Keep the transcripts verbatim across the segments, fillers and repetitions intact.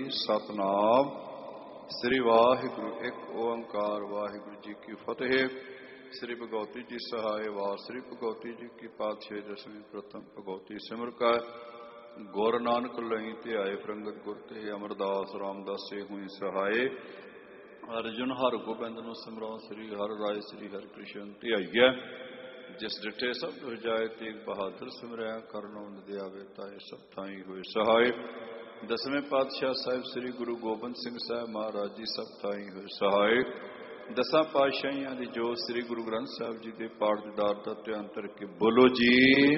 सतनाम श्री वाहिगुरु एक ओंकार वाहिगुरु जी की फतेह। श्री भगवती जी सहाय वार श्री भगवती जी की पातशाही दसवीं प्रथम भगवती सिमर का गौर नानक लई ध्याए प्रंगत गुर ते अमरदास रामदास से हुई सहाय। अर्जुन हर गोबिंद नु सिमरो श्री हर राय श्री हर कृष्ण ध्याइया। जिस डिठे सब हो जाए तेग बहादुर सिमरया करनो नदियावे ताए सब थाई हुए सहाय। दसवें पातशाह साहिब श्री गुरु गोबिंद सिंह साहब महाराज जी सब थाई हुए सहाय। दसा पातशाहियां दी जो श्री गुरु ग्रंथ साहिब जी के पाठ दीदार का ध्यान करके बोलो जी।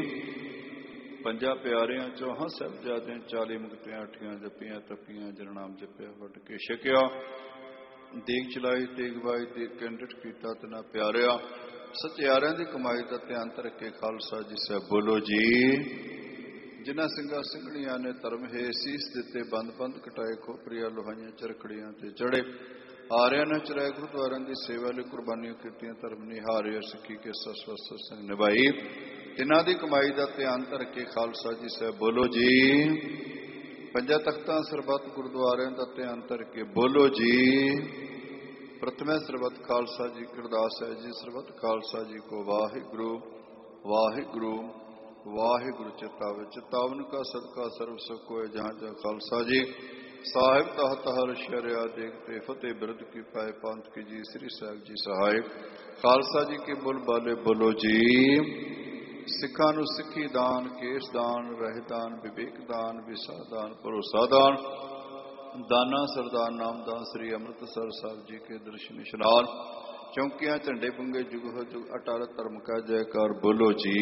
पंजा प्यारियां चौहां साहिबजादियां चाली मुक्तियां अठियां जपियां तपियां जरनाम जपिया वट के छकिया। देग चलाई तेग बाई देग कैंडट कीता तना प्यारिया। सत्यारियां दी कमाई का ध्यान करके खालसा जी साहब बोलो जी। जिन्हां ਸਿੰਘਾਂ ਸਿੰਘਣੀਆਂ ने धर्म है सीस दिते बंद बंद कटाए खोपरिया लोहाइयां चरखड़ियां ते चढ़े। आरिया ने चराए गुरुद्वारों की सेवा लिए कुर्बानियां कीतियां धर्म निहारे सिक्खी के सस्वस्त संग निभाई। तिन्हां दी कमाई का ध्यान धर के खालसा जी साहब बोलो जी। पंजा तख्तां सरबत गुरुद्वारियां का ध्यान धर के बोलो जी। प्रथम सरबत खालसा जी गुरदास है जी सरबत खालसा जी को वाहिगुरु वाहिगुरु वाहिगुरु चितावे। चितावन का सदका सर्व सुख होए जहाँ जहाँ खालसा जी साहिब तहत हर शरिया देखते फतेह बिरद की पाए पंथ की जी श्री साहिब जी सहाय। खालसा जी के बुल बाले बोलो जी। सिखा नू सिखी दान केस दान रह दान विवेक दान विसा दान भरोसा दान दाना सरदार नामदान श्री अमृतसर साहब जी के दर्शन इशनान। चौंकियां झंडे पुंगे जुग हो जुग अटाल धर्म का जयकार बोलो जी।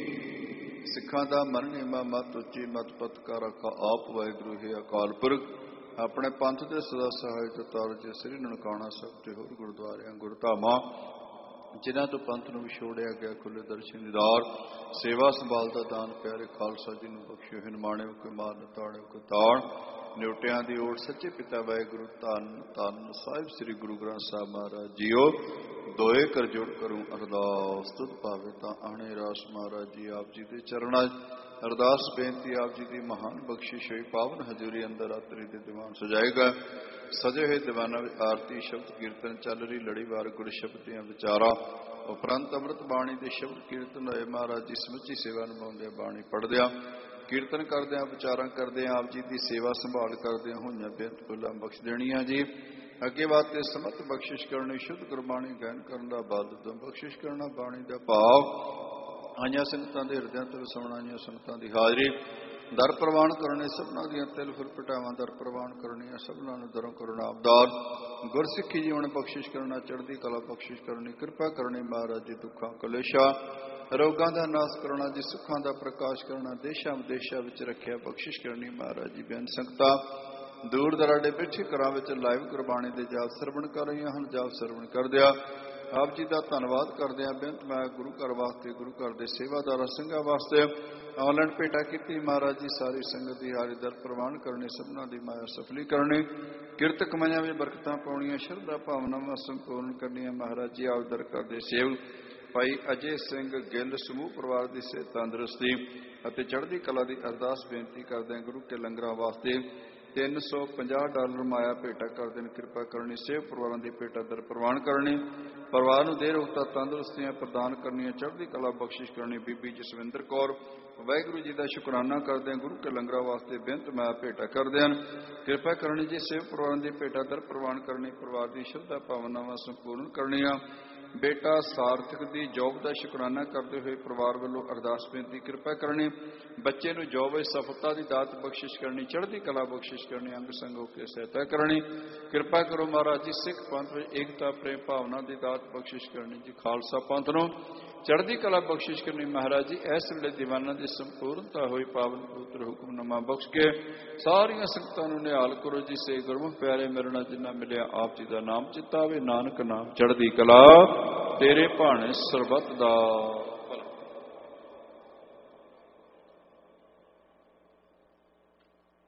सिखा का मरनी मा मत उची मत पत का रखा आप वाहिगुरु है अकाल पुरख। अपने पंथ के सदा सहाय तार जे श्री ननकाना सब ते होर गुरुद्वारियां गुरधामा जिन्हां तो पंथ नूं विछोड़िया गया खुले दर्शन दीदार। सेवा संभालता दान प्यारे खालसा जी नूं बख्शियो हिन माणिओ कोई मार ताड़िओ कोई ताण। न्योटियां दी ओट सच्चे पिता वाहिगुरु धन धन साहिब श्री गुरु ग्रंथ साहिब महाराज जीओ। दोए कर जोड़ करूं अरदास तुद पावे तां आणे रास महाराज जी आप जी दे चरणां अरदास बेनती आप जी की महान बख्शिश होई पावन हजूरी अंदर रात्रि दे दीवान सजाएगा। सजे हुए दीवाना विच आरती शब्द कीर्तन चल रही लड़ीवार गुर शब्द दियां विचारां उपरंत अमृत बाणी दे शब्द कीर्तन होए। महाराज जी समुची सेवा निभाउंदे बाणी पढ़दियां कीर्तन करदियां विचारां करदियां आप जी की सेवा संभाल करदियां होईयां बेनत भुलां बख्श देणियां जी। अगे वास्ते समत बख्शिश करनी शुद्ध गुरबाणी गहन करन दा बल दम बख्शिश करना बाणी दा भाव। आईयां संगतां दे हिरदियां ते वसाउण आईयां संगतां दी हाजरी दर प्रवान करने सबना दियां तिल फुल पटावां दर प्रवान करनियां सबना नूं दरों करना अवदार। गुर सिक्खी जीवन बख्शिश करना चढ़दी कला बख्शिश करनी कृपा करनी। महाराज जी दुखां कलेशा रोगां दा नाश करना जी सुखां दा प्रकाश करना। देशां विदेशां विच रखिया बख्शिश करनी। महाराज जी बेन संगतां दूर दराडे बैठे घरां विच लाइव गुरबाणी दे जाप सरवण कर रहीआं हन। जाप सरवण करदिआं आप जी का धन्नवाद करदिआं बेनत मैं गुरु घर वास्ते गुरु घर के सेवादार ਸਿੰਘਾਂ वास्ते ऑनलाइन भेटा की। महाराज जी सारी संगत की हारी दर प्रवान करनी सबना की माया सफली करनी किरत कमाइयां में बरकतां पाउणियां शरधा भावनावां संपूर्ण करनियां। महाराज जी आप दर घर के सेवक भाई अजय सिंह गिल समूह परिवार की सेहत तंदुरुस्ती और चढ़ती कला की अरदास बेनती करदे गुरु के लंगरां वास्ते तीन सौ पंजाह डॉलर माया भेटा कर देन कृपा करनी। सेव परिवारों की भेटा दर प्रवान करनी परिवार को देर उगता तंदुरुस्तियां प्रदान करनियां चढ़ती कला बख्शिश करनी। बीबी जसविंदर कौर वाहिगुरु जी का शुकराना करदे गुरु के लंगरां वास्ते बेनत माया भेटा करदे हन कृपा करनी जी। सेव परिवारों की भेटा दर प्रवान करनी परिवार की श्रद्धा भावनावां संपूर्ण करनियां। बेटा सार्थक की जॉब का शुकराना करते हुए परिवार वालों अरदास बेनती कृपा करनी। बच्चे को जॉब में सफलता की दात बख्शिश करनी चढ़ती कला बख्शिश करनी अंग संग होकर सहायता करनी कृपा करो। महाराज जी सिख पंथ में एकता प्रेम भावना की दात बख्शिश करनी जी। खालसा पंथ नूं चढ़ती कला बख्शिश करनी। महाराज जी इस वेले दीवाना की संपूर्णता हुई पावन पवित्र हुक्मनामा बख्श के सारिया संगतां नूं निहाल करो जी। से गुरमुख प्यारे मिलना जिन्ना मिलिया आप जी का नाम चितावे नानक नाम चढ़ती कला तेरे भाणे सरबत दा भला।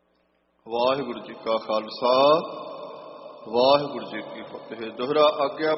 वाहिगुरु जी का खालसा वाहिगुरु जी की फतेह। दोहरा आग्या